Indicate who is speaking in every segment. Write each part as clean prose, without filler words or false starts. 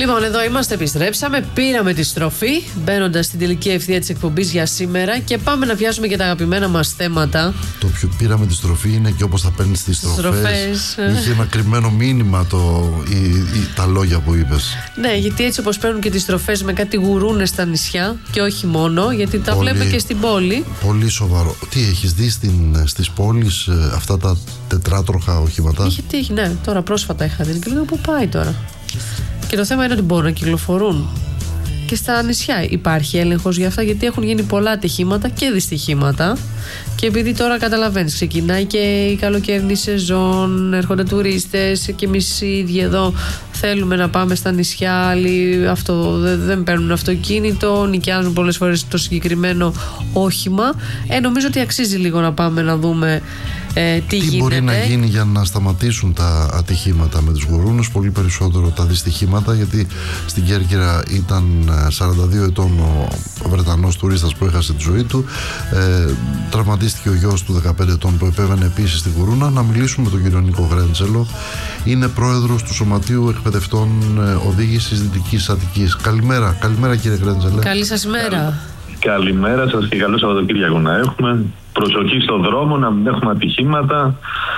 Speaker 1: Λοιπόν, εδώ είμαστε, επιστρέψαμε. Πήραμε τη στροφή, μπαίνοντας στην τελική ευθεία της εκπομπής για σήμερα και πάμε να πιάσουμε και τα αγαπημένα μας θέματα.
Speaker 2: Το πιο πήραμε τη στροφή είναι και όπως θα παίρνεις τις στροφές. Είχε ένα κρυμμένο μήνυμα τα λόγια που είπες.
Speaker 1: Ναι, γιατί έτσι όπως παίρνουν και τις στροφές με κάτι γουρούνες στα νησιά και όχι μόνο, γιατί τα βλέπουμε και στην πόλη.
Speaker 2: Πολύ σοβαρό. Τι έχεις δει στις πόλεις αυτά τα τετράτροχα οχήματα?
Speaker 1: Είχε, ναι, τώρα πρόσφατα είχα δει και λέω πού πάει τώρα. Και το θέμα είναι ότι μπορούν να κυκλοφορούν. Και στα νησιά υπάρχει έλεγχος για αυτά, γιατί έχουν γίνει πολλά ατυχήματα και δυστυχήματα. Και επειδή τώρα καταλαβαίνεις, ξεκινάει και η καλοκαιρινή σεζόν, έρχονται τουρίστες και εμείς οι ίδιοι εδώ θέλουμε να πάμε στα νησιά. Άλλοι δεν παίρνουν αυτοκίνητο, νοικιάζουν πολλές φορές το συγκεκριμένο όχημα. Νομίζω ότι αξίζει λίγο να πάμε να δούμε τι γίνεται.
Speaker 2: Μπορεί να γίνει για να σταματήσουν τα ατυχήματα με τους γουρούνες, πολύ περισσότερο τα δυστυχήματα, γιατί στην Κέρκυρα ήταν 42 ετών ο Βρετανός τουρίστας που έχασε τη ζωή του, τραυματίστηκε ο γιος του 15 ετών που επέβαινε επίσης στη γουρούνα. Να μιλήσουμε με τον κύριο Νίκο Γρέντσελο, είναι πρόεδρος του Σωματείου Εκπαιδευτών Οδήγησης Δυτικής Αττικής. Καλημέρα κύριε Γρέντσελε.
Speaker 1: Καλή σας ημέρα.
Speaker 3: Καλημέρα σας και καλό Σαββατοκύριακο να έχουμε. Προσοχή στον δρόμο, να μην έχουμε ατυχήματα.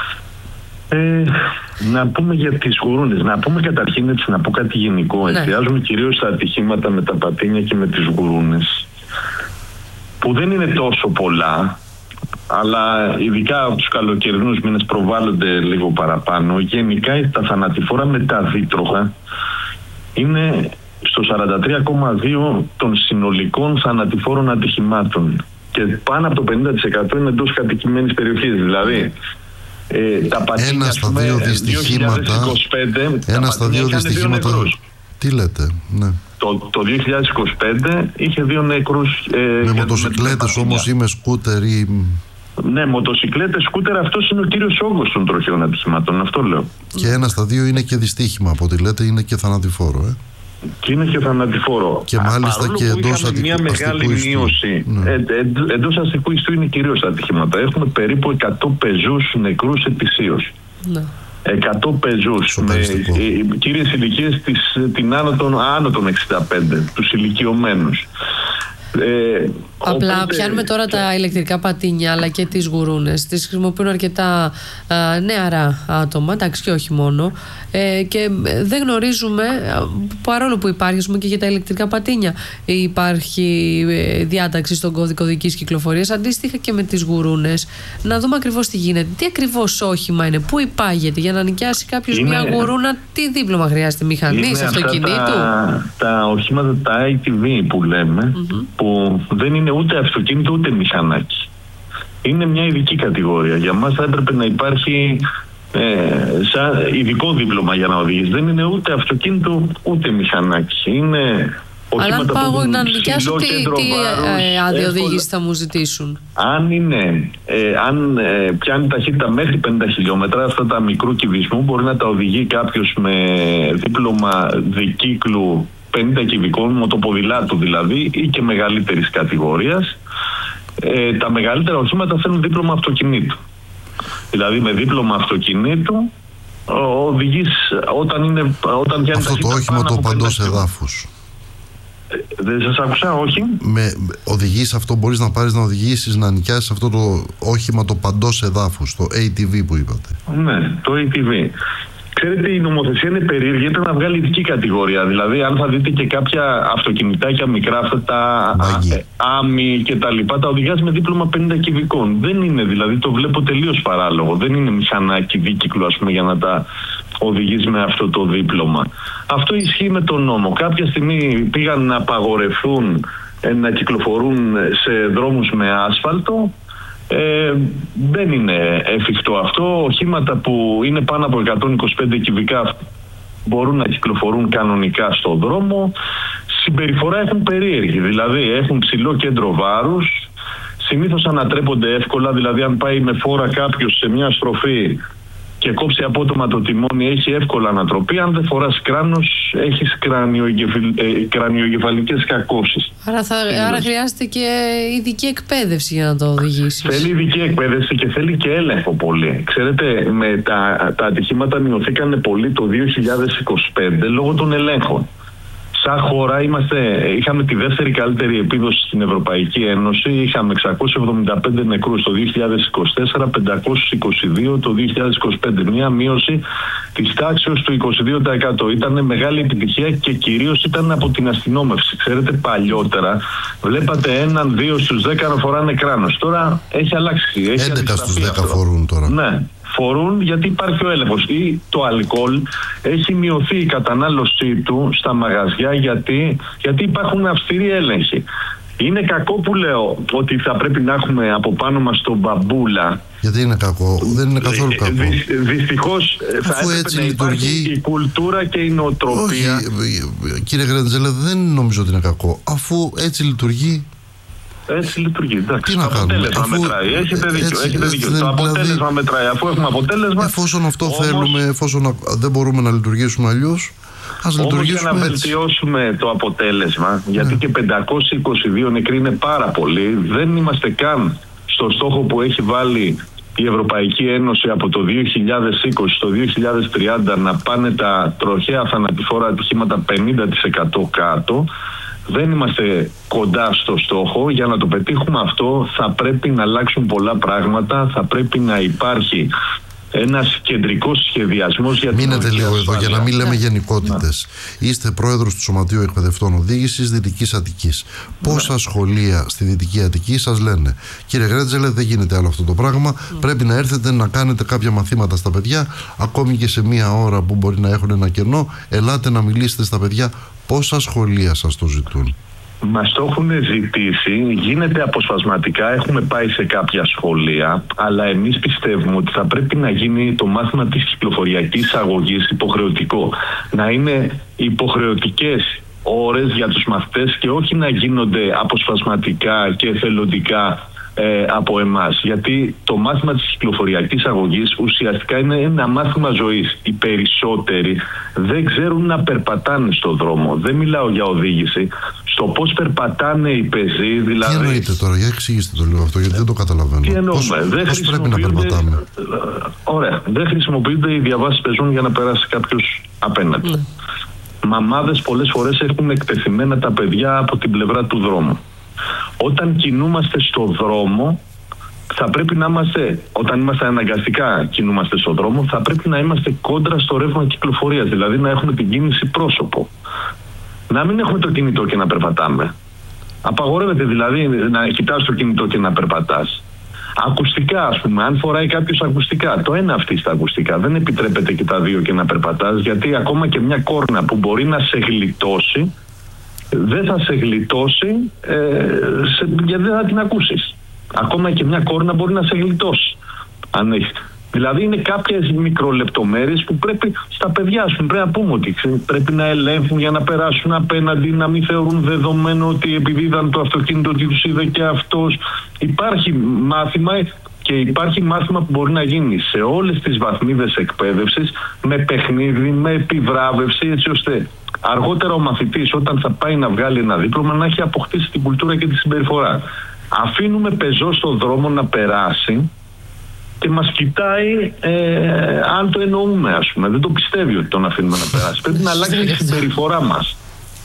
Speaker 3: Να πούμε για τις γουρούνες. Να πούμε καταρχήν, έτσι, να πω κάτι γενικό.
Speaker 1: Ναι.
Speaker 3: Εστιάζουμε κυρίως στα ατυχήματα με τα πατίνια και με τις γουρούνες, που δεν είναι τόσο πολλά, αλλά ειδικά από τους καλοκαιρινούς μήνες προβάλλονται λίγο παραπάνω. Γενικά τα θανατηφόρα με τα δίτροχα είναι στο 43,2 των συνολικών θανατηφόρων ατυχημάτων. Και πάνω από το 50% είναι εντός κατοικημένης περιοχής. Δηλαδή, τα πατίνια,
Speaker 2: ένα στα δύο δυστυχήματα. Τι λέτε, ναι.
Speaker 3: Το 2025 είχε 2 νεκρούς.
Speaker 2: Με μοτοσυκλέτες όμως ή με σκούτερ ή...
Speaker 3: Ναι, μοτοσυκλέτες, σκούτερ, αυτός είναι ο κύριος όγκος των τροχαίων ατυχημάτων, αυτό λέω.
Speaker 2: Και ένα στα δύο είναι και δυστύχημα, από ό,τι λέτε, είναι και θανατηφόρο,
Speaker 3: Και είναι και θανατηφόρο.
Speaker 2: Και μάλιστα και εντός αστικού
Speaker 3: μια μεγάλη μείωση. Εντός αστικού ιστού είναι κυρίως ατυχήματα. Έχουμε περίπου 100 πεζούς νεκρούς ετησίως. Ναι. 100 πεζούς με κύριες ηλικίες άνω των 65, τους ηλικιωμένους.
Speaker 1: Απλά πιάνουμε τώρα τα ηλεκτρικά πατίνια αλλά και τις γουρούνες. Τις χρησιμοποιούν αρκετά νεαρά άτομα, εντάξει, και όχι μόνο. Και δεν γνωρίζουμε, παρόλο που υπάρχει και για τα ηλεκτρικά πατίνια, υπάρχει διάταξη στον κώδικο οδικής κυκλοφορίας, αντίστοιχα και με τις γουρούνες. Να δούμε ακριβώς τι γίνεται. Τι ακριβώς όχημα είναι, πού υπάγεται, για να νοικιάσει κάποιος μια γουρούνα, τι δίπλωμα χρειάζεται, μηχανής, αυτοκινήτου?
Speaker 3: Τα οχήματα, τα ITV που λέμε, που δεν είναι ούτε αυτοκίνητο ούτε μηχανάκι. Είναι μια ειδική κατηγορία. Για μας θα έπρεπε να υπάρχει σαν ειδικό δίπλωμα για να οδηγείς. Δεν είναι ούτε αυτοκίνητο ούτε μηχανάκι. Είναι
Speaker 1: αλλά αν πάω να νοικιάσω, τι άδεια οδήγηση θα μου ζητήσουν?
Speaker 3: Αν πιάνει ταχύτητα μέχρι 50 χιλιόμετρα, αυτά τα μικρού κυβισμού μπορεί να τα οδηγεί κάποιος με δίπλωμα δικύκλου 50 κυβικών, μοτοποδηλάτου δηλαδή, ή και μεγαλύτερης κατηγορίας. Τα μεγαλύτερα οχήματα θέλουν δίπλωμα αυτοκινήτου. Δηλαδή με δίπλωμα αυτοκινήτου οδηγείς όταν πιάνει
Speaker 2: αυτό το όχημα το παντός εδάφους.
Speaker 3: Δεν σας άκουσα, όχι.
Speaker 2: Οδηγείς αυτό, μπορείς να πάρεις να οδηγήσεις, να νοικιάσεις αυτό το όχημα το παντός εδάφους, το ATV που είπατε. Ναι,
Speaker 3: το ATV. Ξέρετε, η νομοθεσία είναι περίεργη, έπρεπε να βγάλει ειδική κατηγορία. Δηλαδή, αν θα δείτε και κάποια αυτοκινητάκια μικρά, αυτά τα άμι και τα λοιπά, τα οδηγάς με δίπλωμα 50 κυβικών. Δεν είναι, δηλαδή, το βλέπω τελείως παράλογο. Δεν είναι μηχανάκι δίκυκλο, ας πούμε, για να τα οδηγείς με αυτό το δίπλωμα. Αυτό ισχύει με τον νόμο. Κάποια στιγμή πήγαν να απαγορευτούν να κυκλοφορούν σε δρόμους με άσφαλτο. Δεν είναι εφικτό αυτό. Οχήματα που είναι πάνω από 125 κυβικά μπορούν να κυκλοφορούν κανονικά στον δρόμο. Συμπεριφορά έχουν περίεργη, δηλαδή έχουν ψηλό κέντρο βάρους, συνήθως ανατρέπονται εύκολα, δηλαδή αν πάει με φόρα κάποιος σε μια στροφή και κόψει απότομα το τιμόνι, έχει εύκολα ανατροπή. Αν δεν φοράς κράνος, έχεις κρανιοεγκεφαλικές κακώσεις.
Speaker 1: Άρα χρειάζεται και ειδική εκπαίδευση για να το οδηγήσεις.
Speaker 3: Θέλει ειδική εκπαίδευση και θέλει και έλεγχο πολύ. Ξέρετε, τα ατυχήματα μειωθήκαν πολύ το 2025 λόγω των ελέγχων. σαν χώρα είχαμε τη δεύτερη καλύτερη επίδοση στην Ευρωπαϊκή Ένωση. Είχαμε 675 νεκρούς το 2024, 522 το 2025. Μια μείωση της τάξης του 22%. Ήταν μεγάλη επιτυχία και κυρίως ήταν από την αστυνόμευση. Ξέρετε, παλιότερα βλέπατε 1-2 στους 10 να φοράνε κράνος. Τώρα έχει αλλάξει.
Speaker 2: 11 στους 10 φορούν τώρα.
Speaker 3: Ναι. Φορούν γιατί υπάρχει ο έλεγχος. Ή το αλκοόλ έχει μειωθεί η κατανάλωσή του στα μαγαζιά γιατί υπάρχουν αυστηροί έλεγχοι. Είναι κακό που λέω ότι θα πρέπει να έχουμε από πάνω μας τον μπαμπούλα.
Speaker 2: Γιατί είναι κακό? Δεν είναι καθόλου κακό.
Speaker 3: Δυστυχώς θα έπρεπε να υπάρχει η κουλτούρα και η νοοτροπία.
Speaker 2: Όχι, κύριε Γρέντζελε, δεν νομίζω ότι είναι κακό. Αφού έτσι λειτουργεί.
Speaker 3: Έτσι λειτουργεί. Εντάξει, το
Speaker 2: αποτέλεσμα
Speaker 3: μετράει. Έχετε δίκιο. Το αποτέλεσμα μετράει. Αφού έχουμε αποτέλεσμα.
Speaker 2: Εφόσον αυτό θέλουμε, εφόσον δεν μπορούμε να λειτουργήσουμε αλλιώς, ας λειτουργήσουμε
Speaker 3: για να
Speaker 2: έτσι.
Speaker 3: Βελτιώσουμε το αποτέλεσμα, γιατί και 522 νεκροί είναι πάρα πολλοί, δεν είμαστε καν στο στόχο που έχει βάλει η Ευρωπαϊκή Ένωση από το 2020 στο 2030 να πάνε τα τροχαία θανατηφόρα ατυχήματα 50% κάτω. Δεν είμαστε κοντά στο στόχο. Για να το πετύχουμε αυτό θα πρέπει να αλλάξουν πολλά πράγματα, θα πρέπει να υπάρχει ένας κεντρικός σχεδιασμός για την
Speaker 2: Μείνετε λίγο εδώ για να μην λέμε γενικότητες. Είστε πρόεδρος του Σωματείου Εκπαιδευτών Οδήγησης Δυτικής Αττικής. Πόσα σχολεία στη Δυτική Αττική σας λένε, κύριε Γρέντζελε, δεν γίνεται άλλο αυτό το πράγμα, πρέπει να έρθετε να κάνετε κάποια μαθήματα στα παιδιά, ακόμη και σε μία ώρα που μπορεί να έχουν ένα κενό, ελάτε να μιλήσετε στα παιδιά. Πόσα σχολεία σας το ζητούν?
Speaker 3: Μας το έχουν ζητήσει, γίνεται αποσπασματικά, έχουμε πάει σε κάποια σχολεία, αλλά εμείς πιστεύουμε ότι θα πρέπει να γίνει το μάθημα της κυκλοφοριακής αγωγής υποχρεωτικό. Να είναι υποχρεωτικές ώρες για τους μαθητές και όχι να γίνονται αποσπασματικά και εθελοντικά από εμάς. Γιατί το μάθημα της κυκλοφοριακής αγωγής ουσιαστικά είναι ένα μάθημα ζωής. Οι περισσότεροι δεν ξέρουν να περπατάνε στον δρόμο. Δεν μιλάω για οδήγηση. Στο πώς περπατάνε οι πεζοί, δηλαδή.
Speaker 2: Τι εννοείτε τώρα, για εξηγήστε το λίγο αυτό, γιατί δεν το καταλαβαίνω.
Speaker 3: Τι εννοούμε?
Speaker 2: Πώς πρέπει να περπατάμε?
Speaker 3: Ωραία. Δεν χρησιμοποιούνται οι διαβάσεις πεζών για να περάσει κάποιος απέναντι. Μαμάδες πολλές φορές έχουν εκτεθειμένα τα παιδιά από την πλευρά του δρόμου. Όταν κινούμαστε στο δρόμο, θα πρέπει να είμαστε, όταν είμαστε αναγκαστικά κινούμαστε στο δρόμο, θα πρέπει να είμαστε κόντρα στο ρεύμα κυκλοφορίας, δηλαδή να έχουμε την κίνηση πρόσωπο. Να μην έχουμε το κινητό και να περπατάμε. Απαγορεύεται δηλαδή να κοιτάς το κινητό και να περπατάς. Ακουστικά, ας πούμε, αν φοράει κάποιος ακουστικά, το ένα αυτή στα ακουστικά, δεν επιτρέπεται και τα δύο και να περπατάς, γιατί ακόμα και μια κόρνα που μπορεί να σε γλιτώσει, δεν θα σε γλιτώσει γιατί δεν θα την ακούσεις. Ακόμα και μια κόρνα μπορεί να σε γλιτώσει. Αν έχει. Δηλαδή είναι κάποιες μικρολεπτομέρειες που πρέπει στα παιδιά σου πρέπει να πούμε ότι πρέπει να ελέγχουν για να περάσουν απέναντι, να μην θεωρούν δεδομένο ότι επειδή είδαν το αυτοκίνητο ότι τους είδε και αυτός. Υπάρχει μάθημα και υπάρχει μάθημα που μπορεί να γίνει σε όλες τις βαθμίδες εκπαίδευσης με παιχνίδι, με επιβράβευση, έτσι ώστε αργότερα ο μαθητής όταν θα πάει να βγάλει ένα δίπλωμα να έχει αποκτήσει την κουλτούρα και τη συμπεριφορά. Αφήνουμε πεζό στον δρόμο να περάσει και μας κοιτάει αν το εννοούμε, ας πούμε. Δεν το πιστεύει ότι τον αφήνουμε να περάσει. Πρέπει να αλλάξει η συμπεριφορά μας.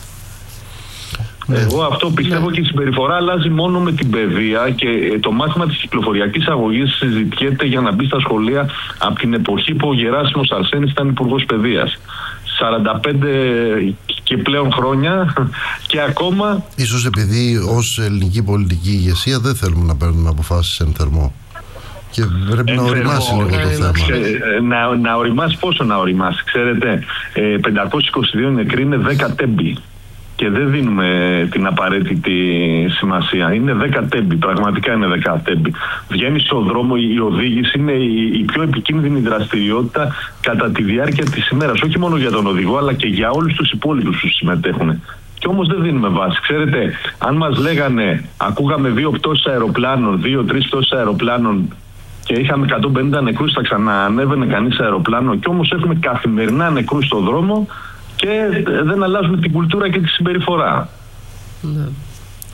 Speaker 3: Εγώ αυτό πιστεύω και η συμπεριφορά αλλάζει μόνο με την παιδεία και το μάθημα της κυκλοφοριακής αγωγής συζητιέται για να μπει στα σχολεία από την εποχή που ο Γεράσιμος Αρσένης ήταν υπουργός παιδείας. 45 και πλέον χρόνια και ακόμα.
Speaker 2: Ίσως επειδή ως ελληνική πολιτική ηγεσία δεν θέλουμε να παίρνουμε αποφάσεις εν θερμό. Και πρέπει να οριμάσει λίγο το θέμα.
Speaker 3: Να οριμάσει, πόσο να οριμάσει? Ξέρετε, 522 νεκροί είναι 10 τέμπη. Και δεν δίνουμε την απαραίτητη σημασία. Είναι 10 τέμπη, πραγματικά είναι 10 τέμπη. Βγαίνει στον δρόμο, η οδήγηση είναι η πιο επικίνδυνη δραστηριότητα κατά τη διάρκεια της ημέρας. Όχι μόνο για τον οδηγό, αλλά και για όλους τους υπόλοιπους που συμμετέχουν. Και όμως δεν δίνουμε βάση. Ξέρετε, αν μας λέγανε, ακούγαμε 2 πτώσεις αεροπλάνων, 2-3 πτώσεις αεροπλάνων και είχαμε 150 νεκρούς, θα ξαναανέβαινε κανείς αεροπλάνο. Και όμως έχουμε καθημερινά νεκρούς στον δρόμο και δεν αλλάζουμε την κουλτούρα και τη συμπεριφορά.
Speaker 1: Ναι.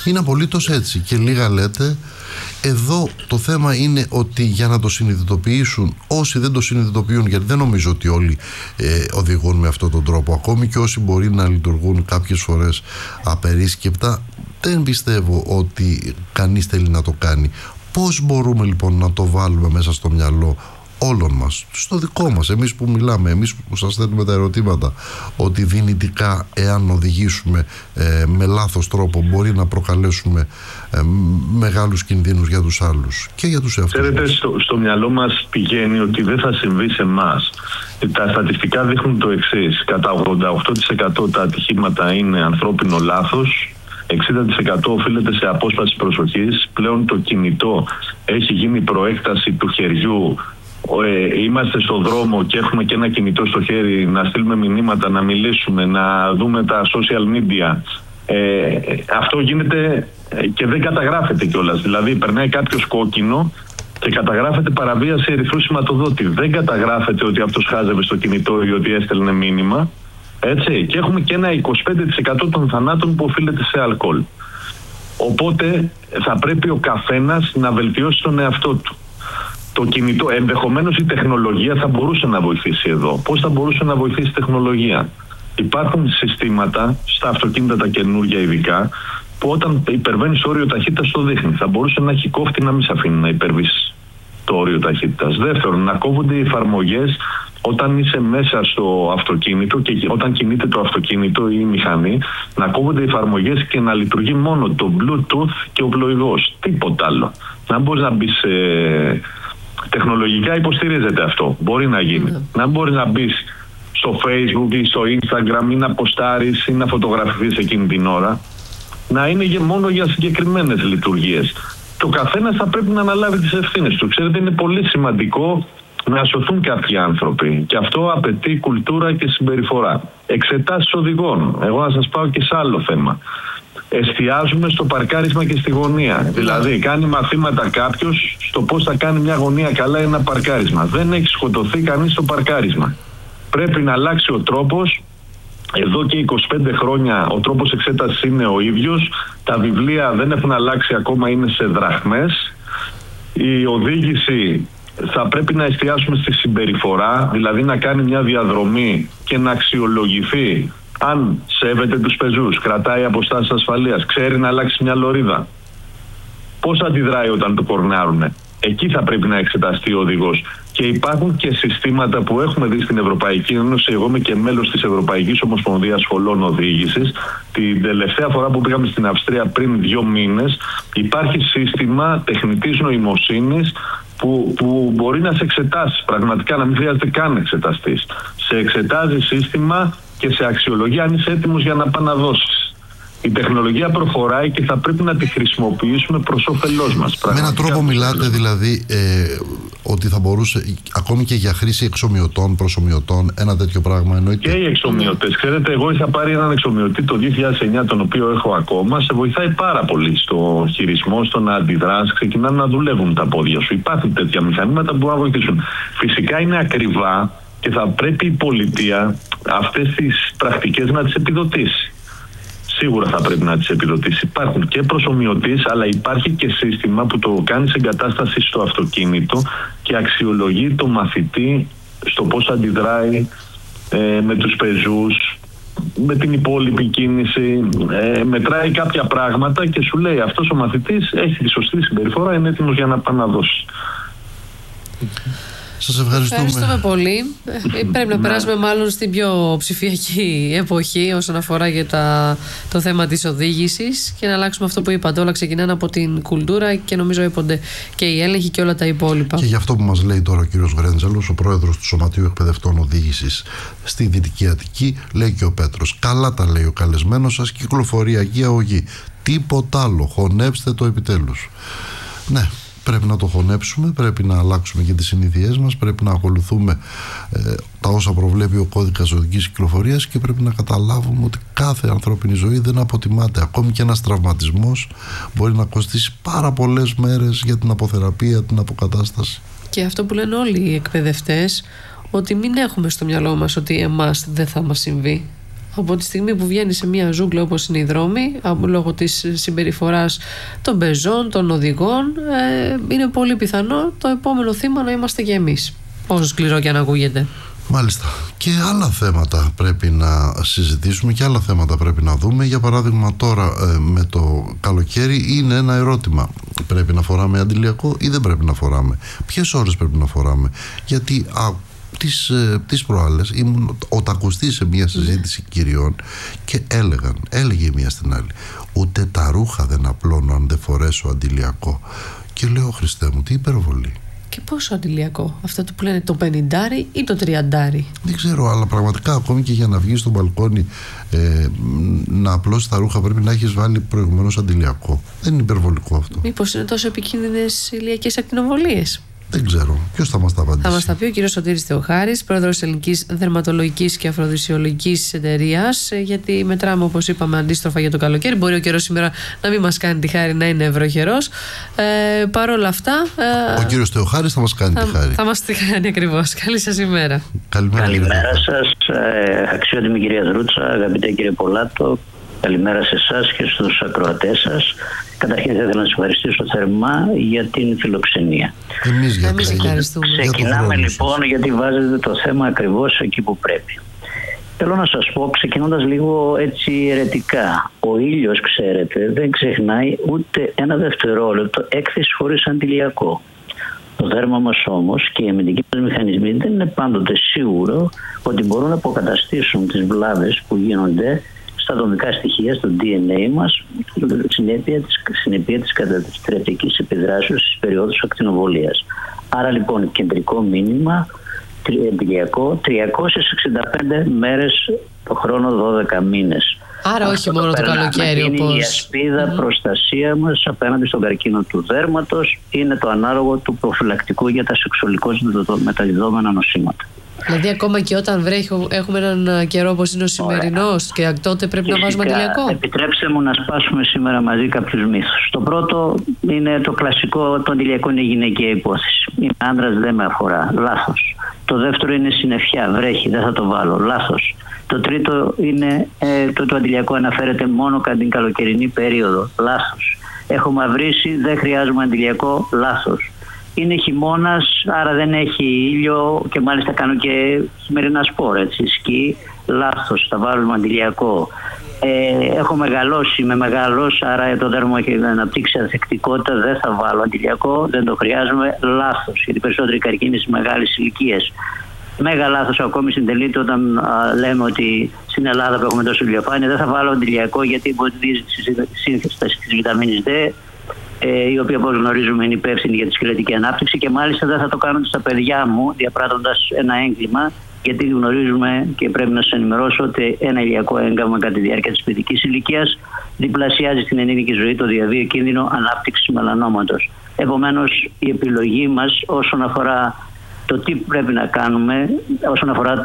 Speaker 2: Είναι απολύτως έτσι. Και λίγα λέτε. Εδώ το θέμα είναι ότι για να το συνειδητοποιήσουν όσοι δεν το συνειδητοποιούν, γιατί δεν νομίζω ότι όλοι οδηγούν με αυτόν τον τρόπο, ακόμη και όσοι μπορεί να λειτουργούν κάποιες φορές απερίσκεπτα, δεν πιστεύω ότι κανείς θέλει να το κάνει. Πώς μπορούμε λοιπόν να το βάλουμε μέσα στο μυαλό όλων μας, στο δικό μας, εμείς που μιλάμε, εμείς που σας στέλνουμε τα ερωτήματα, ότι δυνητικά εάν οδηγήσουμε με λάθος τρόπο μπορεί να προκαλέσουμε μεγάλους κινδύνους για τους άλλους και για τους εαυτούς.
Speaker 3: Ξέρετε, στο μυαλό μας πηγαίνει ότι δεν θα συμβεί σε εμάς. Τα στατιστικά δείχνουν το εξής: κατά 88% τα ατυχήματα είναι ανθρώπινο λάθος, 60% οφείλεται σε απόσπαση προσοχής. Πλέον το κινητό έχει γίνει προέκταση του χεριού. Είμαστε στον δρόμο και έχουμε και ένα κινητό στο χέρι να στείλουμε μηνύματα, να μιλήσουμε, να δούμε τα social media. Αυτό γίνεται και δεν καταγράφεται κιόλας. Δηλαδή περνάει κάποιος κόκκινο και καταγράφεται παραβίαση ερυθρού σηματοδότη. Δεν καταγράφεται ότι αυτός χάζευε στο κινητό ή ότι έστελνε μήνυμα. Έτσι. Και έχουμε και ένα 25% των θανάτων που οφείλεται σε αλκοόλ. Οπότε θα πρέπει ο καθένας να βελτιώσει τον εαυτό του. Το κινητό, ενδεχομένως η τεχνολογία θα μπορούσε να βοηθήσει εδώ. Πώς θα μπορούσε να βοηθήσει η τεχνολογία? Υπάρχουν συστήματα στα αυτοκίνητα τα καινούργια ειδικά που όταν υπερβαίνεις το όριο ταχύτητας το δείχνει. Θα μπορούσε να έχει κόφτη να μην σε αφήνει να υπερβείς το όριο ταχύτητας. Δεύτερον, να κόβονται οι εφαρμογές όταν είσαι μέσα στο αυτοκίνητο και όταν κινείται το αυτοκίνητο ή η μηχανή, να κόβονται οι εφαρμογές και να λειτουργεί μόνο το Bluetooth και ο πλοηγός. Τίποτα άλλο. Να μπορείς να μπεις τεχνολογικά υποστηρίζεται αυτό. Μπορεί να γίνει. Να μπορείς να μπεις στο Facebook ή στο Instagram ή να ποστάρεις ή να φωτογραφηθείς εκείνη την ώρα. Να είναι μόνο για συγκεκριμένες λειτουργίες. Το καθένας θα πρέπει να αναλάβει τις ευθύνες του. Ξέρετε, είναι πολύ σημαντικό να σωθούν κάποιοι άνθρωποι. Και αυτό απαιτεί κουλτούρα και συμπεριφορά. Εξετάσεις οδηγών. Εγώ να σας πάω και σε άλλο θέμα. Εστιάζουμε στο παρκάρισμα και στη γωνία. Δηλαδή, κάνει μαθήματα κάποιος στο πώς θα κάνει μια γωνία καλά ένα παρκάρισμα. Δεν έχει σκοτωθεί κανείς στο παρκάρισμα. Πρέπει να αλλάξει ο τρόπος. Εδώ και 25 χρόνια ο τρόπος εξέτασης είναι ο ίδιος. Τα βιβλία δεν έχουν αλλάξει ακόμα, είναι σε δραχμές. Η οδήγηση θα πρέπει να εστιάσουμε στη συμπεριφορά, δηλαδή να κάνει μια διαδρομή και να αξιολογηθεί αν σέβεται τους πεζούς, κρατάει αποστάσεις ασφαλείας, ξέρει να αλλάξει μια λωρίδα. Πώς αντιδράει όταν το κορνάρουνε? Εκεί θα πρέπει να εξεταστεί ο οδηγός. Και υπάρχουν και συστήματα που έχουμε δει στην Ευρωπαϊκή Ένωση. Εγώ είμαι και μέλος της Ευρωπαϊκής Ομοσπονδίας Σχολών Οδήγησης. Την τελευταία φορά που πήγαμε στην Αυστρία πριν 2 μήνες, υπάρχει σύστημα τεχνητής νοημοσύνης που μπορεί να σε εξετάσει. Πραγματικά να μην χρειάζεται καν εξεταστής. Σε εξετάζει σύστημα και σε αξιολογεί αν είσαι έτοιμος για να παναδώσεις. Η τεχνολογία προχωράει και θα πρέπει να τη χρησιμοποιήσουμε προς όφελός μας.
Speaker 2: Με έναν τρόπο μιλάτε δηλαδή ότι θα μπορούσε ακόμη και για χρήση εξομοιωτών, προσομοιωτών, ένα τέτοιο πράγμα εννοείται?
Speaker 3: Και οι εξομοιωτές. Ξέρετε, εγώ είχα πάρει έναν εξομοιωτή το 2009, τον οποίο έχω ακόμα. Σε βοηθάει πάρα πολύ στο χειρισμό, στο να αντιδράσει. Ξεκινάνε να δουλεύουν τα πόδια σου. Υπάρχουν τέτοια μηχανήματα που μπορούν να βοηθήσουν. Φυσικά είναι ακριβά και θα πρέπει η πολιτεία αυτές τις πρακτικές να τις επιδοτήσει. Σίγουρα θα πρέπει να τις επιδοτήσει. Υπάρχουν και προσομοιωτής, αλλά υπάρχει και σύστημα που το κάνει σε εγκατάσταση στο αυτοκίνητο και αξιολογεί το μαθητή στο πώς αντιδράει με τους πεζούς, με την υπόλοιπη κίνηση. Μετράει κάποια πράγματα και σου λέει αυτός ο μαθητής έχει τη σωστή συμπεριφορά, είναι έτοιμος για να παναδώσει.
Speaker 2: Σας ευχαριστούμε
Speaker 1: πολύ. Πρέπει να περάσουμε μάλλον στην πιο ψηφιακή εποχή όσον αφορά για το θέμα της οδήγησης και να αλλάξουμε αυτό που είπατε. Όλα ξεκινάνε από την κουλτούρα και νομίζω έπονται και οι έλεγχοι και όλα τα υπόλοιπα.
Speaker 2: Και γι' αυτό που μας λέει τώρα ο κύριος Βρέντζελος, ο πρόεδρος του Σωματείου Εκπαιδευτών Οδήγησης στη Δυτική Αττική, λέει και ο Πέτρος. Καλά τα λέει ο καλεσμένος σας, κυκλοφοριακή αγωγή. Τίποτα άλλο. Χωνέψτε το επιτέλους. Ναι. Πρέπει να το χωνέψουμε, πρέπει να αλλάξουμε και τις συνήθειές μας, πρέπει να ακολουθούμε τα όσα προβλέπει ο κώδικας οδικής κυκλοφορίας και πρέπει να καταλάβουμε ότι κάθε ανθρώπινη ζωή δεν αποτιμάται. Ακόμη και ένας τραυματισμός μπορεί να κοστίσει πάρα πολλές μέρες για την αποθεραπεία, την αποκατάσταση.
Speaker 1: Και αυτό που λένε όλοι οι εκπαιδευτές, ότι μην έχουμε στο μυαλό μας ότι εμάς δεν θα μας συμβεί. Από τη στιγμή που βγαίνει σε μια ζούγκλα όπως είναι οι δρόμοι, λόγω της συμπεριφοράς των πεζών, των οδηγών, είναι πολύ πιθανό το επόμενο θύμα να είμαστε και εμείς, όσο σκληρό και αν ακούγεται.
Speaker 2: Μάλιστα. Και άλλα θέματα πρέπει να συζητήσουμε και άλλα θέματα πρέπει να δούμε. Για παράδειγμα, τώρα με το καλοκαίρι είναι ένα ερώτημα. Πρέπει να φοράμε αντιλιακό ή δεν πρέπει να φοράμε? Ποιες ώρες πρέπει να φοράμε? Γιατί τις προάλλες ήμουν ο τακουστής σε μια συζήτηση κυριών και έλεγε μία στην άλλη, ούτε τα ρούχα δεν απλώνω αν δεν φορέσω αντιλιακό. Και λέω, Χριστέ μου, τι υπερβολή.
Speaker 1: Και πόσο αντιλιακό? Αυτό που λένε το 50 ή το 30?
Speaker 2: Δεν ξέρω, αλλά πραγματικά ακόμη και για να βγεις στο μπαλκόνι να απλώσεις τα ρούχα πρέπει να έχεις βάλει προηγουμένως αντιλιακό. Δεν είναι υπερβολικό αυτό?
Speaker 1: Μήπως είναι τόσο επικίνδυνες ηλιακές ακτινοβολίες?
Speaker 2: Δεν ξέρω. Ποιος θα μας τα απαντήσει?
Speaker 1: Θα μας τα πει ο κύριος Σωτήρης Θεοχάρης, πρόεδρος της Ελληνικής Δερματολογικής και Αφροδισιολογικής Εταιρείας. Γιατί μετράμε, όπως είπαμε, αντίστροφα για το καλοκαίρι. Μπορεί ο καιρός σήμερα να μην μας κάνει τη χάρη να είναι ευρωχερός. Παρ' όλα αυτά.
Speaker 2: Ο κύριος Θεοχάρης θα μας κάνει τη χάρη.
Speaker 1: Θα μας τη κάνει ακριβώς. Καλή σας ημέρα.
Speaker 4: Καλημέρα σας, αξιότιμη κυρία Δρούτσα, αγαπητέ κύριε Πολάτο. Καλημέρα σε εσάς και στους ακροατές σας. Καταρχήν θα ήθελα να σας ευχαριστήσω θερμά για την φιλοξενία.
Speaker 2: Εμείς ευχαριστούμε.
Speaker 4: Ξεκινάμε λοιπόν, γιατί βάζετε το θέμα ακριβώς εκεί που πρέπει. Θέλω να σας πω, ξεκινώντας λίγο έτσι αιρετικά, ο ήλιος, ξέρετε, δεν ξεχνάει ούτε ένα δευτερόλεπτο έκθεση χωρίς αντιλιακό. Το δέρμα μας όμως και οι αμυντικοί μας μηχανισμοί δεν είναι πάντοτε σίγουρο ότι μπορούν να αποκαταστήσουν τις βλάβες που γίνονται στα δομικά στοιχεία, στο DNA μας, συνέπεια της καταστρεπτικής επιδράσεως στις περιόδους ακτινοβολίας. Άρα λοιπόν, κεντρικό μήνυμα, αντιλιακό, 365 μέρες το χρόνο, 12 μήνες.
Speaker 1: Άρα όχι μόνο το καλοκαίρι, όπως
Speaker 4: είναι η ασπίδα προστασία μας απέναντι στον καρκίνο του δέρματος, είναι το ανάλογο του προφυλακτικού για τα σεξουαλικώς μεταδιδόμενα νοσήματα.
Speaker 1: Δηλαδή ακόμα και όταν βρέχει, έχουμε έναν καιρό όπως είναι ο σημερινός, και τότε πρέπει να βάζουμε αντιλιακό?
Speaker 4: Επιτρέψτε μου να σπάσουμε σήμερα μαζί κάποιους μύθους. Το πρώτο είναι το κλασικό, το αντιλιακό είναι γυναικεία υπόθεση. Είμαι άντρας, δεν με αφορά. Λάθος. Το δεύτερο είναι συννεφιά, βρέχει, δεν θα το βάλω. Λάθος. Το τρίτο είναι το αντιλιακό αναφέρεται μόνο κατά την καλοκαιρινή περίοδο. Λάθος. Έχω μαυρίσει, δεν χρειάζομαι αντιλιακό. Λάθος. Είναι χειμώνας, άρα δεν έχει ήλιο και μάλιστα κάνω και σημερινά σπορ, έτσι, σκι. Λάθος, θα βάλουμε αντιλιακό. Έχω μεγαλώσει, είμαι μεγάλος, άρα το δέρμα έχει αναπτύξει ανθεκτικότητα, δεν θα βάλω αντιλιακό, δεν το χρειάζομαι. Λάθος, γιατί περισσότεροι καρκίνοι στις μεγάλες ηλικίες. Μέγα λάθος ακόμη συντελείται όταν λέμε ότι στην Ελλάδα που έχουμε τόσο ηλιοφάνεια δεν θα βάλω αντιλιακό γιατί εμποδίζει τη σύνθεση της βιταμίνης D, η οποία όπως γνωρίζουμε είναι υπεύθυνη για τη σκελετική ανάπτυξη, και μάλιστα δεν θα το κάνω στα παιδιά μου διαπράττοντας ένα έγκλημα, γιατί γνωρίζουμε και πρέπει να σας ενημερώσω ότι ένα ηλιακό έγκαυμα κατά τη διάρκεια της παιδικής ηλικίας διπλασιάζει στην ενήλικη ζωή το διαβίω κίνδυνο ανάπτυξης μελανόματος. Επομένως, η επιλογή μας όσον αφορά το τι πρέπει να κάνουμε, όσον αφορά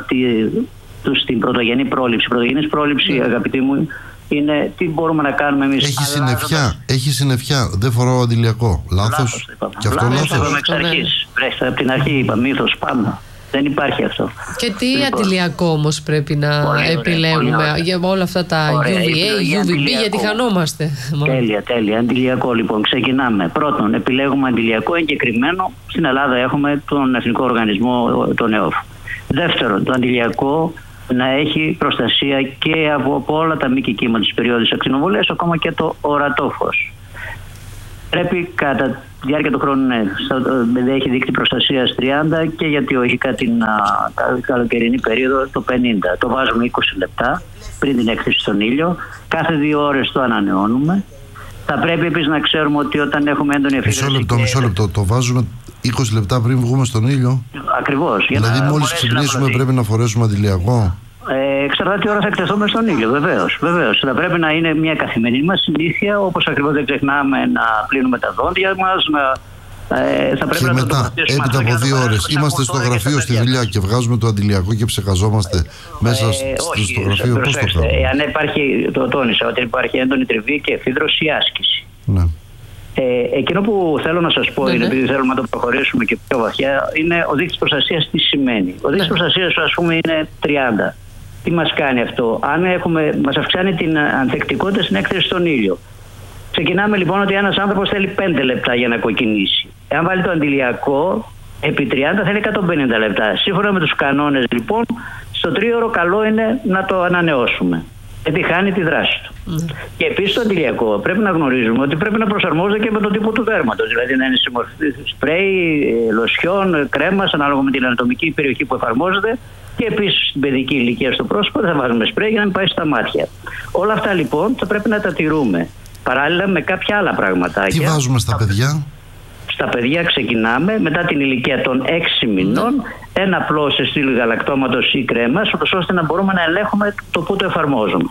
Speaker 4: την πρωτογενή πρόληψη. Η πρωτογενής πρόληψη, αγαπητοί μου, είναι τι μπορούμε να κάνουμε εμείς.
Speaker 2: Έχει συννεφιά, δεν φοράω αντιλιακό. Λάθος. Και αυτό λάθος.
Speaker 4: Από την αρχή είπα, μύθος, πάμε. Δεν υπάρχει αυτό.
Speaker 1: Και τι αντιλιακό όμως πρέπει να επιλέγουμε για όλα αυτά τα UVA, UVB, γιατί χανόμαστε?
Speaker 4: Τέλεια. Αντιλιακό λοιπόν, ξεκινάμε. Πρώτον, επιλέγουμε αντιλιακό εγκεκριμένο. Στην Ελλάδα έχουμε τον Εθνικό Οργανισμό, τον ΕΟΦ. Δεύτερον, το αντιλιακό να έχει προστασία και από όλα τα μη κύματα της περίοδου ακτινοβολίας, ακόμα και το ορατό φως. Πρέπει κατά τη διάρκεια του χρόνου να έχει δείκτη προστασίας 30 και γιατί όχι κατά την καλοκαιρινή περίοδο το 50. Το βάζουμε 20 λεπτά πριν την έκθεση στον ήλιο. Κάθε 2 ώρες το ανανεώνουμε. Θα πρέπει επίσης να ξέρουμε ότι όταν έχουμε έντονη εφήγηση.
Speaker 2: Μισό λεπτό. Το βάζουμε 20 λεπτά πριν βγούμε στον ήλιο.
Speaker 4: Ακριβώς.
Speaker 2: Δηλαδή μόλις ξυπνήσουμε πρέπει να φορέσουμε αντιλιακό?
Speaker 4: Εξαρτάται τι ώρα θα εκτεθούμε στον ήλιο, βεβαίως. Θα πρέπει να είναι μια καθημερινή μας συνήθεια, όπως ακριβώς δεν ξεχνάμε να πλύνουμε τα δόντια μας, θα πρέπει
Speaker 2: και μετά, έπειτα από 2 ώρες, είμαστε στο γραφείο στη δουλειά και βγάζουμε το αντιλιακό και ψεκαζόμαστε μέσα στο γραφείο. Πώς το κάνουμε?
Speaker 4: Αν υπάρχει, το τόνισα, ότι υπάρχει έντονη τριβή και εφίδρωση ή άσκηση.
Speaker 2: Ναι.
Speaker 4: Εκείνο που θέλω να σας πω, είναι, επειδή θέλουμε να το προχωρήσουμε και πιο βαθιά, είναι ο δείκτης προστασίας τι σημαίνει. Ο δείκτης προστασίας, ας πούμε, είναι 30. Τι μας κάνει αυτό? Μας αυξάνει την ανθεκτικότητα στην έκθεση στον ήλιο. Ξεκινάμε λοιπόν ότι ένας άνθρωπος θέλει 5 λεπτά για να κοκκινήσει. Αν βάλει το αντιλιακό, επί 30 θέλει 150 λεπτά. Σύμφωνα με τους κανόνες λοιπόν, στο 3ωρο καλό είναι να το ανανεώσουμε. Γιατί χάνει τη δράση του. Και επίσης το αντιλιακό πρέπει να γνωρίζουμε ότι πρέπει να προσαρμόζεται και με τον τύπο του δέρματος. Δηλαδή να είναι σε μορφή σπρέι, λοσιόν, κρέμας, ανάλογα με την ανατομική περιοχή που εφαρμόζεται. Και επίσης στην παιδική ηλικία στο πρόσωπο δεν θα βάζουμε σπρέι για να μην πάει στα μάτια. Όλα αυτά λοιπόν θα πρέπει να τα τηρούμε. Παράλληλα με κάποια άλλα πραγματάκια.
Speaker 2: Τι βάζουμε στα παιδιά?
Speaker 4: Στα παιδιά ξεκινάμε μετά την ηλικία των 6 μηνών ένα απλό σε στήλη γαλακτώματος ή κρέμας, ώστε να μπορούμε να ελέγχουμε το που το εφαρμόζουμε.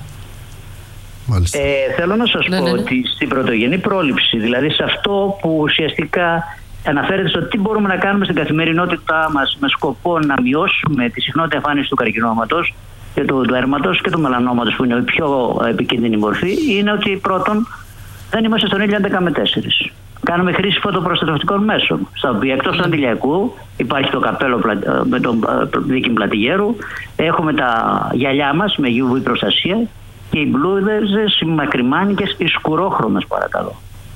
Speaker 4: Θέλω να σας πω ότι στην πρωτογενή πρόληψη, δηλαδή σε αυτό που ουσιαστικά αναφέρεται στο τι μπορούμε να κάνουμε στην καθημερινότητά μας με σκοπό να μειώσουμε τη συχνότητα εμφάνισης του καρκινώματος και του δέρματος και του μελανόματος, που είναι η πιο επικίνδυνη μορφή, είναι ότι πρώτον δεν είμαστε στον ήλιο 11 με 4. Κάνουμε χρήση φωτοπροστατευτικών μέσων, στα οποία εκτός του αντιλιακού υπάρχει το καπέλο με τον δίκη πλατηγέρου, έχουμε τα γυαλιά μας με UV προστασία και οι μπλούδες, οι μακριμάνικες, οι σκουρόχρωμες παρακαλώ.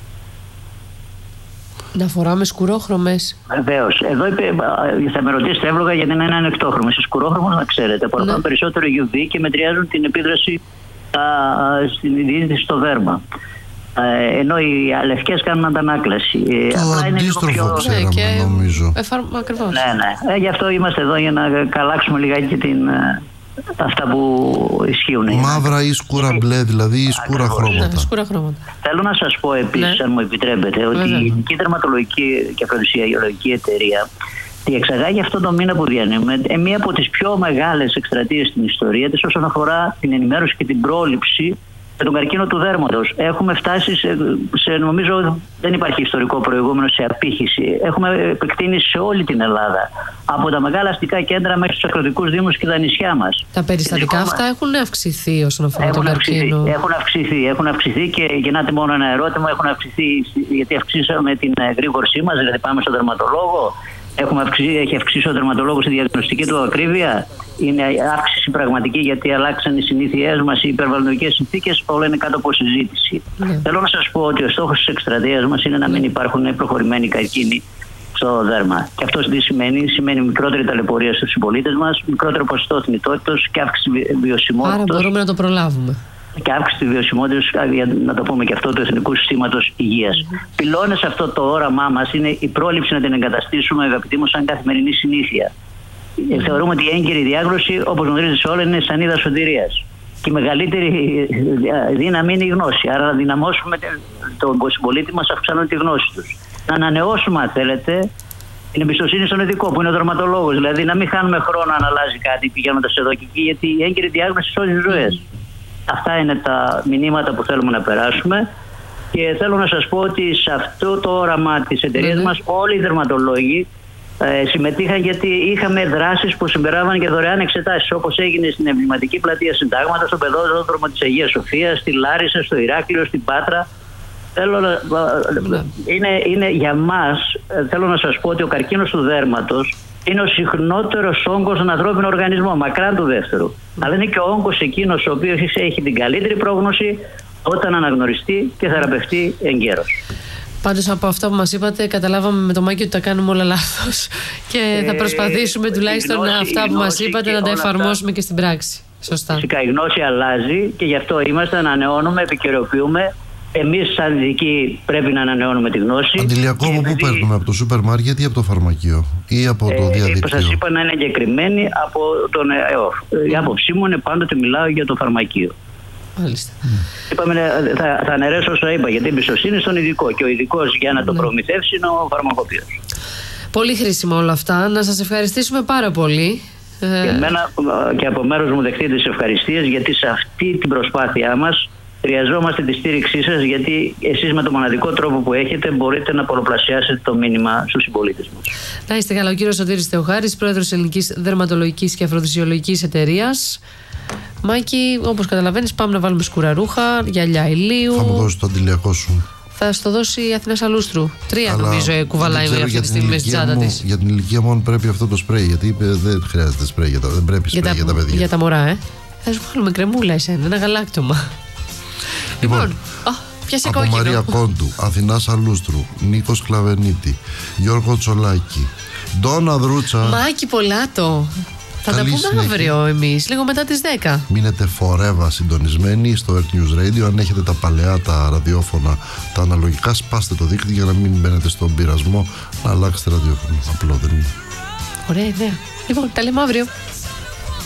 Speaker 1: Να φοράμε σκουρόχρωμες.
Speaker 4: Βεβαίως. Εδώ θα με ρωτήσετε εύλογα γιατί είναι ανεκτόχρωμες. Οι σκουρόχρωμες, να ξέρετε, απορροφούν περισσότερο UV και μετριάζουν την επίδραση στην διείσδυση στο δέρμα. Ενώ οι λευκές κάνουν αντανάκλαση.
Speaker 2: Το αντίστροφο ξέραμε, νομίζω.
Speaker 1: Ακριβώς.
Speaker 4: Ναι. Γι' αυτό είμαστε εδώ για να καλάξουμε λιγάκι και αυτά που ισχύουν.
Speaker 2: Μαύρα ή σκούρα μπλε, δηλαδή ή σκούρα χρώματα.
Speaker 4: Θέλω να σας πω επίσης, αν μου επιτρέπετε, ότι η Ελληνική Δερματολογική και Αφροδισιολογική Εταιρεία διεξαγάγει αυτό το μήνα που διανύουμε μία από τις πιο μεγάλες εκστρατείες στην ιστορία της όσον αφορά την ενημέρωση και την πρόληψη με τον καρκίνο του δέρματος. Έχουμε φτάσει νομίζω δεν υπάρχει ιστορικό προηγούμενο σε απήχηση. Έχουμε επεκτείνει σε όλη την Ελλάδα. Από τα μεγάλα αστικά κέντρα μέχρι στους αγροτικούς δήμους και τα νησιά μας.
Speaker 1: Τα περιστατικά αυτά έχουν αυξηθεί όσον αφορά τον καρκίνο?
Speaker 4: Έχουν αυξηθεί και γεννάται μόνο ένα ερώτημα. Έχουν αυξηθεί γιατί αυξήσαμε την γρήγορσή μας, δηλαδή πάμε στον δερματολόγο. Έχει αυξήσει ο δερματολόγος τη διαγνωστική του ακρίβεια. Είναι αύξηση πραγματική γιατί αλλάξαν οι συνήθειές μας, οι υπερβαλλοντικές συνθήκες, όλα είναι κάτω από συζήτηση. Θέλω να σας πω ότι ο στόχος της εκστρατείας μας είναι να μην υπάρχουν προχωρημένοι καρκίνοι στο δέρμα. Και αυτό τι σημαίνει? Σημαίνει μικρότερη ταλαιπωρία στους συμπολίτες μας, μικρότερο ποσοστό θνητότητας και αύξηση βιωσιμότητας.
Speaker 1: Άρα μπορούμε να το προλάβουμε.
Speaker 4: Και αύξηση τη βιωσιμότητας, να το πούμε και αυτό, του Εθνικού Συστήματος Υγείας. Πυλώνες αυτό το όραμά μας είναι η πρόληψη να την εγκαταστήσουμε, αγαπητοί μου, σαν καθημερινή συνήθεια. Θεωρούμε ότι η έγκαιρη διάγνωση, όπως γνωρίζετε σε όλα, είναι σανίδα σωτηρίας. Και η μεγαλύτερη δύναμη είναι η γνώση. Άρα να δυναμώσουμε τον συμπολίτη μας αυξάνοντας τη γνώση τους. Να ανανεώσουμε, αν θέλετε, την εμπιστοσύνη στον ειδικό που είναι ο δερματολόγος. Δηλαδή να μην χάνουμε χρόνο αν αλλάζει κάτι πηγαίνοντας εδώ και εκεί, γιατί η έγκαιρη διάγνωση σώζει ζωές. Αυτά είναι τα μηνύματα που θέλουμε να περάσουμε και θέλω να σας πω ότι σε αυτό το όραμα της εταιρείας μας όλοι οι δερματολόγοι συμμετείχαν, γιατί είχαμε δράσεις που συμπεράβαν και δωρεάν εξετάσεις, όπως έγινε στην Εμβληματική Πλατεία Συντάγματος, στο Παιδόδρομο της Αγίας Σοφίας, στη Λάρισα, στο Ηράκλειο, στην Πάτρα. Είναι για μας, θέλω να σας πω ότι ο καρκίνος του δέρματος είναι ο συχνότερος όγκος στον ανθρώπινο οργανισμό, μακράν του δεύτερου. Αλλά είναι και ο όγκος εκείνος ο οποίος έχει την καλύτερη πρόγνωση όταν αναγνωριστεί και θεραπευτεί εγκαίρως.
Speaker 1: Πάντως από αυτό που μας είπατε καταλάβαμε με το Μάκη ότι τα κάνουμε όλα λάθος και θα προσπαθήσουμε τουλάχιστον αυτά που μας είπατε να τα εφαρμόσουμε και στην πράξη. Σωστά.
Speaker 4: Φυσικά η γνώση αλλάζει και γι' αυτό είμαστε, ανανεώνουμε, επικαιροποιούμε. Εμείς σαν ειδικοί πρέπει να ανανεώνουμε τη γνώση.
Speaker 2: Αντιλιακό από πού παίρνουμε? Από το σούπερ μάρκετ ή από το φαρμακείο ή από το διαδίκτυο?
Speaker 4: Όπως σας είπα, να είναι εγκεκριμένοι από τον ΕΟΦ. Η άποψή μου είναι πάντοτε μιλάω για το φαρμακείο.
Speaker 1: Μάλιστα.
Speaker 4: Είπαμε, θα αναιρέσω όσα είπα, γιατί η εμπιστοσύνη στον ειδικό και ο ειδικός για να το προμηθεύσει είναι ο φαρμακοποιός.
Speaker 1: Πολύ χρήσιμα όλα αυτά. Να σας ευχαριστήσουμε πάρα πολύ.
Speaker 4: Και από μέρος μου δεχτείτε τις ευχαριστίες, γιατί σε αυτή την προσπάθειά μας χρειαζόμαστε τη στήριξή σας, γιατί εσείς με τον μοναδικό τρόπο που έχετε μπορείτε να πολλαπλασιάσετε το μήνυμα στους συμπολίτες μας.
Speaker 1: Να είστε καλά. Ο κύριος Σωτήρης Θεοχάρης, πρόεδρος της Ελληνικής Δερματολογικής και Αφροδισιολογικής Εταιρείας. Μάκη, όπως καταλαβαίνεις, πάμε να βάλουμε σκουραρούχα, γυαλιά ηλίου.
Speaker 2: Θα μου δώσεις το αντιλιακό σου.
Speaker 1: Θα στο δώσει η Αθηνά Σαλούστρου. 3 νομίζω κουβαλάει αυτή τη στιγμή στην τσάντα της.
Speaker 2: Για την ηλικία μόνο πρέπει αυτό το σπρέι. Γιατί είπε δεν χρειάζεται σπρέι δεν πρέπει σπρέι για τα παιδιά.
Speaker 1: Για τα μωρά, Θα σου βάλουμε κρεμούλα εσένα, ένα γαλάκτωμα. Λοιπόν, πιάσε
Speaker 2: από
Speaker 1: κόκκινο.
Speaker 2: Μαρία Κόντου, Αθηνά Σαλούστρου, Νίκος Κλαβενίτη, Γιώργο Τσολάκη, Ντόνα Δρούτσα.
Speaker 1: Μάκη Πολάτο. Θα τα πούμε αύριο εμείς, λίγο μετά τις 10.
Speaker 2: Μείνετε φορέβα συντονισμένοι στο Earth News Radio. Αν έχετε τα παλαιά, τα ραδιόφωνα, τα αναλογικά, σπάστε το δίκτυο για να μην μπαίνετε στον πειρασμό να αλλάξετε ραδιόφωνο. Απλό δεν είναι.
Speaker 1: Ωραία ιδέα. Λοιπόν, τα λέμε αύριο.